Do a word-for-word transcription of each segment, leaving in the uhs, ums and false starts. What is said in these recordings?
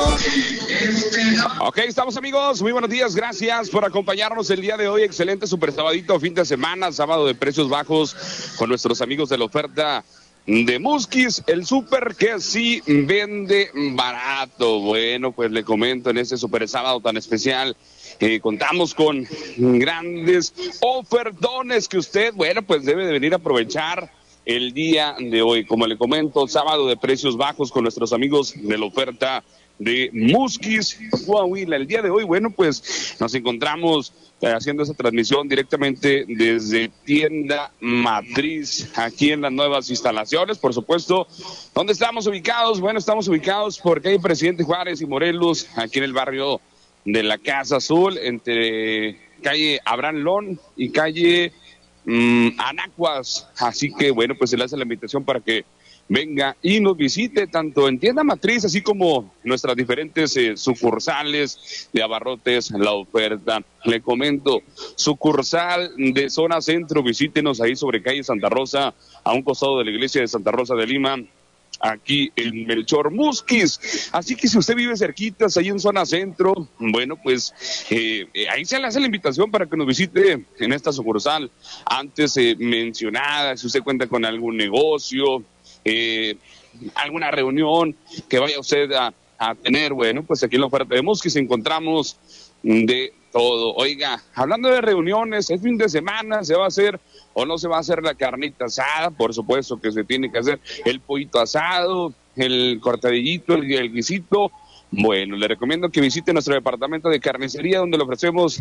Ok, estamos amigos, muy buenos días, gracias por acompañarnos el día de hoy, excelente super sabadito, fin de semana, sábado de precios bajos con nuestros amigos de la oferta de Musquis, el súper que sí vende barato. Bueno, pues le comento en este super sábado tan especial, eh, contamos con grandes ofertones que usted, bueno, pues debe de venir a aprovechar el día de hoy. Como le comento, sábado de precios bajos con nuestros amigos de la oferta de Musquis, Coahuila. El día de hoy, bueno, pues nos encontramos eh, haciendo esa transmisión directamente desde Tienda Matriz, aquí en las nuevas instalaciones, por supuesto. ¿Dónde estamos ubicados? Bueno, estamos ubicados por calle Presidente Juárez y Morelos, aquí en el barrio de la Casa Azul, entre calle Abraham Lón y calle mmm, Anacuas. Así que, bueno, pues se le hace la invitación para que venga y nos visite tanto en Tienda Matriz, así como nuestras diferentes eh, sucursales de abarrotes, la oferta. Le comento, sucursal de zona centro, visítenos ahí sobre calle Santa Rosa, a un costado de la iglesia de Santa Rosa de Lima, aquí en Melchor Musquis. Así que si usted vive cerquitas, ahí en zona centro, bueno, pues eh, eh, ahí se le hace la invitación para que nos visite en esta sucursal antes eh, mencionada. Si usted cuenta con algún negocio, Eh, alguna reunión que vaya usted a, a tener, bueno, pues aquí en la oferta de Musquis encontramos de todo. Oiga, hablando de reuniones, es fin de semana, ¿se va a hacer o no se va a hacer la carnita asada? Por supuesto que se tiene que hacer el pollito asado, el cortadillito, el, el guisito. Bueno, le recomiendo que visite nuestro departamento de carnicería, donde le ofrecemos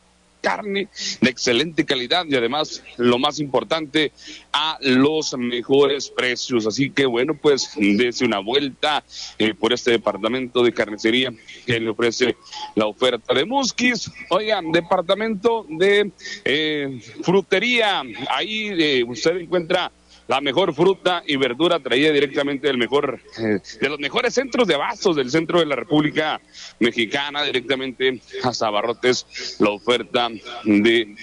carne de excelente calidad y además, lo más importante, a los mejores precios. Así que bueno, pues dése una vuelta eh, por este departamento de carnicería que le ofrece la oferta de Musquis. Oigan, departamento de eh, frutería, ahí eh, usted encuentra la mejor fruta y verdura traída directamente del mejor, eh, de los mejores centros de abastos del centro de la República Mexicana, directamente hasta abarrotes, la oferta de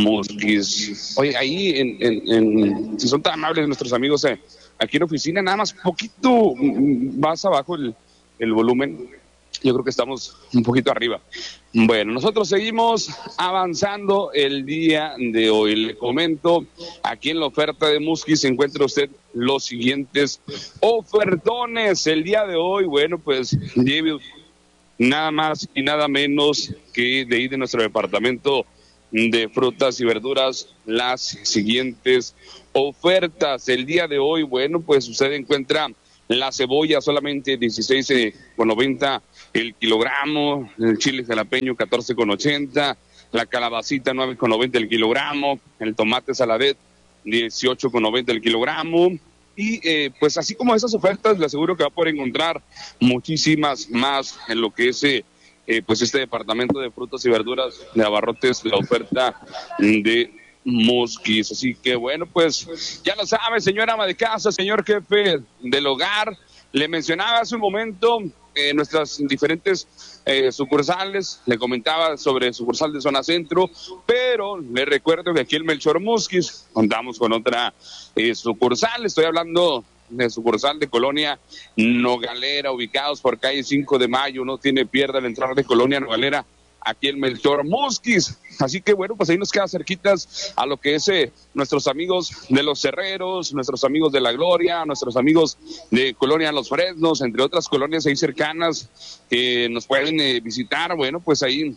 Musquis. Oye, ahí, en, en, en, si son tan amables nuestros amigos eh, aquí en oficina, nada más poquito más abajo el, el volumen. Yo creo que estamos un poquito arriba. Bueno, nosotros seguimos avanzando el día de hoy. Le comento, aquí en la oferta de Musquis se encuentra usted los siguientes ofertones. El día de hoy, bueno, pues lleve nada más y nada menos que de ahí de nuestro departamento de frutas y verduras las siguientes ofertas. El día de hoy, bueno, pues usted encuentra la cebolla solamente dieciséis con noventa el kilogramo, el chile jalapeño catorce con ochenta, la calabacita nueve con noventa el kilogramo, el tomate saladet dieciocho con noventa el kilogramo. Y eh, pues así como esas ofertas, le aseguro que va a poder encontrar muchísimas más en lo que es eh, eh, pues este departamento de frutas y verduras de abarrotes, la oferta de Musquis. Así que bueno, pues ya lo sabe, señora ama de casa, señor jefe del hogar, le mencionaba hace un momento eh, nuestras diferentes eh, sucursales, le comentaba sobre sucursal de zona centro, pero le recuerdo que aquí en Melchor Musquis contamos con otra eh, sucursal. Estoy hablando de sucursal de Colonia Nogalera, ubicados por calle cinco de mayo, no tiene pierde al entrar de Colonia Nogalera aquí en Melchor Musquis. Así que bueno, pues ahí nos queda cerquitas a lo que es eh, nuestros amigos de los Cerreros, nuestros amigos de La Gloria, nuestros amigos de Colonia Los Fresnos, entre otras colonias ahí cercanas que nos pueden eh, visitar. Bueno, pues ahí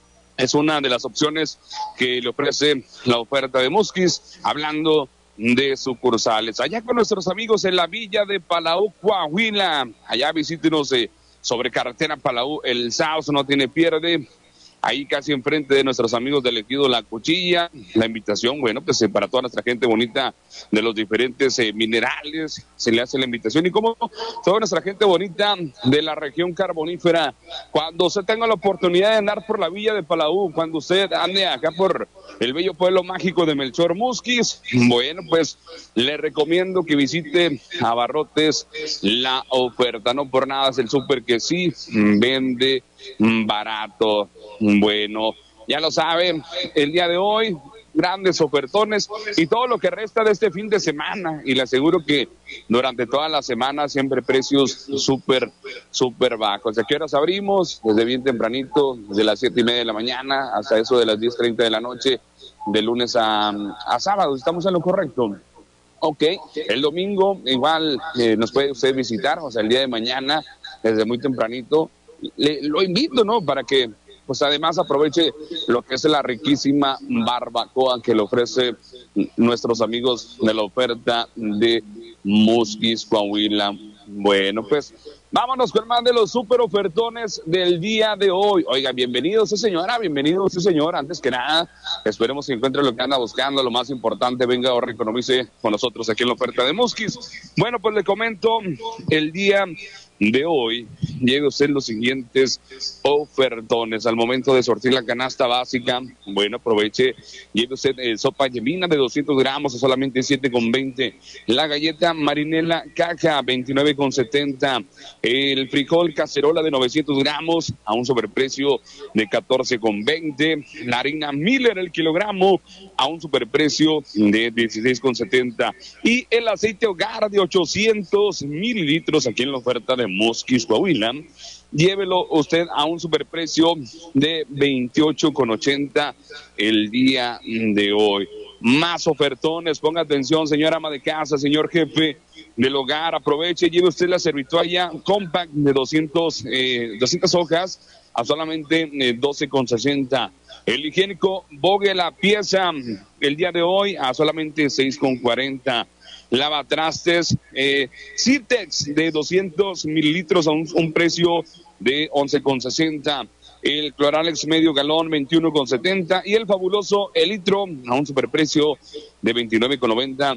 es una de las opciones que le ofrece la oferta de Musquis, hablando de sucursales. Allá con nuestros amigos en la villa de Palau, Coahuila, allá visítenos eh, sobre carretera Palau, el Sauce no tiene pierde. Ahí casi enfrente de nuestros amigos del Ejido La Cuchilla, la invitación, bueno, pues eh, para toda nuestra gente bonita de los diferentes eh, minerales, se le hace la invitación. Y como toda nuestra gente bonita de la región carbonífera, cuando usted tenga la oportunidad de andar por la villa de Palau, cuando usted ande acá por el bello pueblo mágico de Melchor Musquis, bueno, pues le recomiendo que visite Abarrotes La Oferta. No por nada es el súper que sí vende barato. Bueno, ya lo saben, el día de hoy, grandes ofertones y todo lo que resta de este fin de semana, y le aseguro que durante toda la semana siempre precios súper, súper bajos. ¿A qué horas abrimos? Desde bien tempranito, desde las siete y media de la mañana hasta eso de las diez treinta de la noche, de lunes a, a sábado. ¿Estamos en lo correcto? Ok, el domingo igual eh, nos puede usted visitar, o sea, el día de mañana, desde muy tempranito. Le, lo invito, ¿no? Para que, pues además aproveche lo que es la riquísima barbacoa que le ofrece nuestros amigos de la oferta de Musquis, Coahuila. Bueno, pues vámonos con más de los super ofertones del día de hoy. Oiga, bienvenido usted, señora, bienvenido usted, señor. Antes que nada, esperemos que encuentre lo que anda buscando, lo más importante, venga, ahorre, economice con nosotros aquí en la oferta de Musquis. Bueno, pues le comento, el día de hoy llega usted los siguientes ofertones. Al momento de sortir la canasta básica, bueno, aproveche, lleve usted eh, sopa yemina de doscientos gramos a solamente siete con veinte, la galleta marinela caja veintinueve con setenta, el frijol cacerola de novecientos gramos a un sobreprecio de catorce con veinte, la harina Miller el kilogramo a un superprecio de dieciséis con setenta, y el aceite hogar de ochocientos mililitros aquí en la oferta de Musquis, Coahuila, llévelo usted a un superprecio de veintiocho con ochenta el día de hoy. Más ofertones, ponga atención, señora ama de casa, señor jefe del hogar, aproveche, lleve usted la servitoalla compact de doscientos, eh, doscientas hojas a solamente eh, doce con sesenta. El higiénico Bogue la pieza el día de hoy a solamente seis con cuarenta. Lavatrastes eh, Cirtex de doscientos mililitros a un, un precio de once con sesenta. El Cloralex medio galón veintiuno con setenta, y el fabuloso el litro a un superprecio de veintinueve con noventa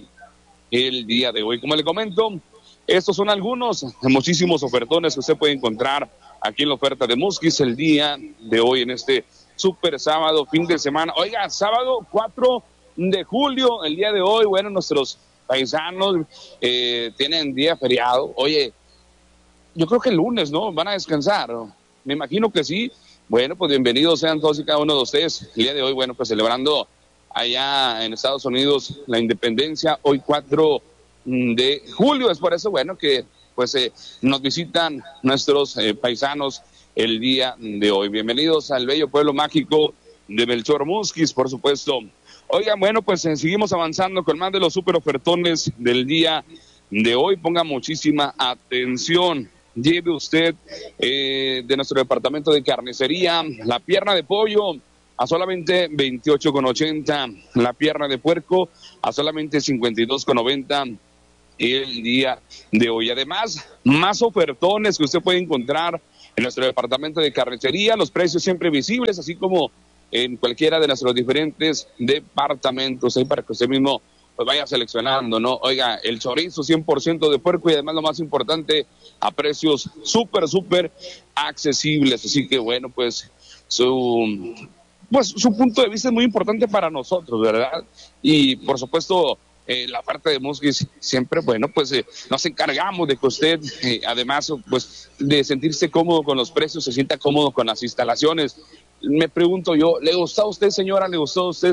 el día de hoy. Como le comento, estos son algunos de muchísimos ofertones que usted puede encontrar aquí en la oferta de Musquis el día de hoy, en este super sábado, fin de semana. Oiga, sábado cuatro de julio, el día de hoy, bueno, nuestros paisanos eh, tienen día feriado. Oye, yo creo que el lunes, ¿no? Van a descansar, ¿no? Me imagino que sí. Bueno, pues bienvenidos sean todos y cada uno de ustedes. El día de hoy, bueno, pues celebrando allá en Estados Unidos la independencia, hoy cuatro de julio. Es por eso, bueno, que pues eh, nos visitan nuestros eh, paisanos el día de hoy. Bienvenidos al bello pueblo mágico de Melchor Musquis, por supuesto. Oigan, bueno, pues eh, seguimos avanzando con más de los super ofertones del día de hoy. Ponga muchísima atención. Lleve usted eh, de nuestro departamento de carnicería la pierna de pollo a solamente veintiocho con ochenta, la pierna de puerco a solamente cincuenta y dos con noventa el día de hoy. Además, más ofertones que usted puede encontrar en nuestro departamento de carnicería, los precios siempre visibles, así como en cualquiera de nuestros diferentes departamentos, ahí para que usted mismo pues vaya seleccionando, ¿no? Oiga, el chorizo cien por ciento de puerco, y además lo más importante, a precios súper, súper accesibles. Así que bueno, pues su, pues su punto de vista es muy importante para nosotros, ¿verdad? Y por supuesto, eh, la parte de Musquis siempre, bueno, pues eh, nos encargamos de que usted, eh, además, pues de sentirse cómodo con los precios, se sienta cómodo con las instalaciones. Me pregunto yo, ¿le gustó a usted, señora? ¿Le gustó a usted,